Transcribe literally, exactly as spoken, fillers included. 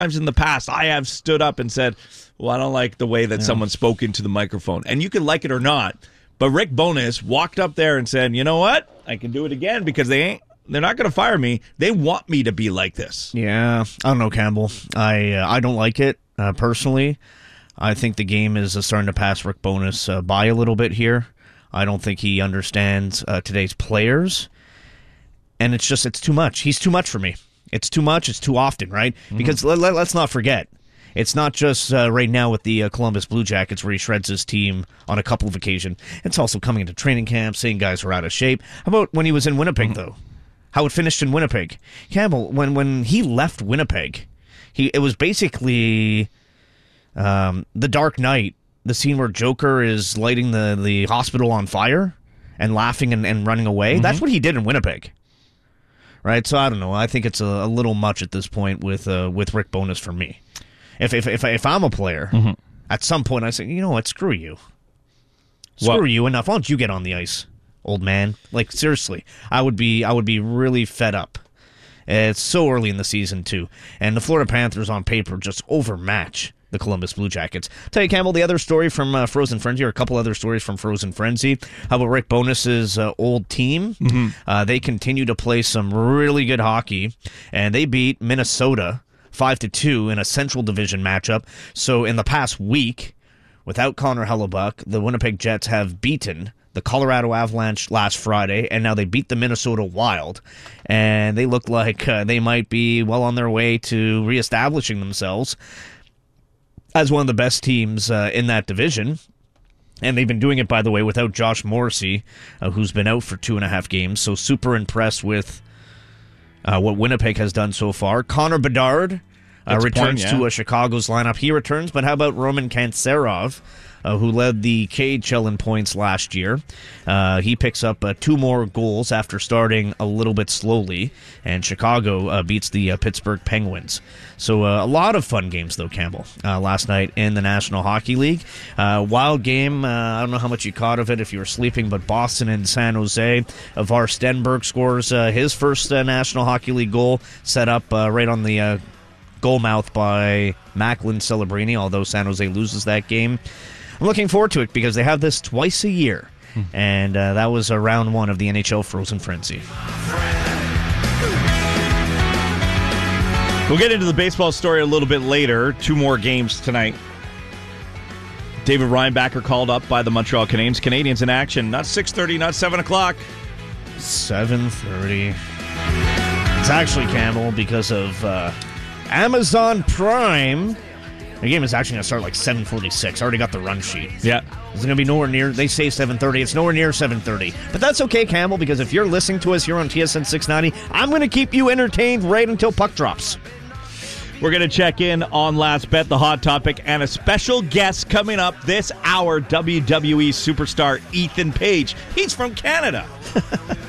times in the past, I have stood up and said, well, I don't like the way that yeah. someone spoke into the microphone. And you can like it or not, but Rick Bowness walked up there and said, you know what? I can do it again because they ain't, they're not going to fire me. They want me to be like this. Yeah, I don't know, Campbell. I uh, I don't like it, uh, personally. I think the game is uh, starting to pass Rick Bowness uh, by a little bit here. I don't think he understands uh, today's players. And it's just, it's too much. He's too much for me. It's too much. It's too often, right? Mm-hmm. Because let, let, let's not forget, it's not just uh, right now with the uh, Columbus Blue Jackets where he shreds his team on a couple of occasions. It's also coming into training camp, saying guys are out of shape. How about when he was in Winnipeg, mm-hmm. though? How it finished in Winnipeg. Campbell, when, when he left Winnipeg, he it was basically um, the Dark Knight, the scene where Joker is lighting the, the hospital on fire and laughing and, and running away. Mm-hmm. That's what he did in Winnipeg. Right, so I don't know. I think it's a, a little much at this point with uh, with Rick Bowness for me. If if if, if I'm a player, mm-hmm. at some point I say, you know what, screw you, screw well, you. Enough. Why don't you get on the ice, old man? Like seriously, I would be I would be really fed up. It's so early in the season too, and the Florida Panthers on paper just overmatch the Columbus Blue Jackets. Tell you, Campbell, the other story from uh, Frozen Frenzy, or a couple other stories from Frozen Frenzy. How about Rick Bowness's uh, old team? Mm-hmm. Uh, they continue to play some really good hockey, and they beat Minnesota five to two in a Central Division matchup. So in the past week, without Connor Hellebuck, the Winnipeg Jets have beaten the Colorado Avalanche last Friday, and now they beat the Minnesota Wild, and they look like uh, they might be well on their way to reestablishing themselves as one of the best teams uh, in that division. And they've been doing it, by the way, without Josh Morrissey, uh, who's been out for two and a half games. So super impressed with uh, what Winnipeg has done so far. Connor Bedard uh, returns point, yeah. to uh, Chicago's lineup. He returns, but how about Roman Kantserov, uh, who led the K H L in points last year? Uh, he picks up uh, two more goals after starting a little bit slowly, and Chicago uh, beats the uh, Pittsburgh Penguins. So uh, a lot of fun games, though, Campbell, uh, last night in the National Hockey League. Uh, wild game. Uh, I don't know how much you caught of it if you were sleeping, but Boston and San Jose. Avar Stenberg scores uh, his first uh, National Hockey League goal, set up uh, right on the uh, goal mouth by Macklin Celebrini, although San Jose loses that game. I'm looking forward to it because they have this twice a year, hmm. and uh, that was uh, round one of the N H L Frozen Frenzy. We'll get into the baseball story a little bit later. Two more games tonight. David Reinbacher called up by the Montreal Canadiens. Canadiens in action. Not six thirty, not seven o'clock. seven thirty. It's actually, Campbell, because of uh, Amazon Prime. The game is actually going to start like seven forty-six. I already got the run sheet. Yeah. It's going to be nowhere near, they say seven thirty. It's nowhere near seven thirty. But that's okay, Campbell, because if you're listening to us here on T S N six ninety, I'm going to keep you entertained right until puck drops. We're going to check in on Last Bet, the hot topic, and a special guest coming up this hour, W W E superstar Ethan Page. He's from Canada.